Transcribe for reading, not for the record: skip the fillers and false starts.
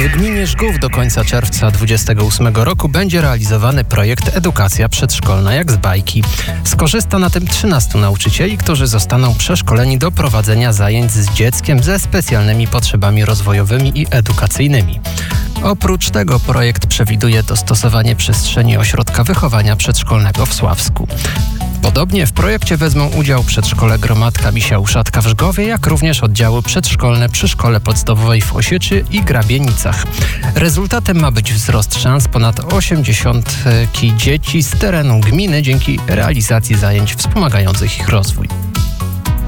gminie Żgów do końca czerwca 2028 roku będzie realizowany projekt Edukacja Przedszkolna jak z bajki. Skorzysta na tym 13 nauczycieli, którzy zostaną przeszkoleni do prowadzenia zajęć z dzieckiem ze specjalnymi potrzebami rozwojowymi i edukacyjnymi. Oprócz tego projekt przewiduje dostosowanie przestrzeni ośrodka wychowania przedszkolnego w Sławsku. Podobnie w projekcie wezmą udział przedszkole Gromadka Misia Uszatka w Żgowie, jak również oddziały przedszkolne przy Szkole Podstawowej w Osieczy i Grabienicach. Rezultatem ma być wzrost szans ponad 80 dzieci z terenu gminy dzięki realizacji zajęć wspomagających ich rozwój.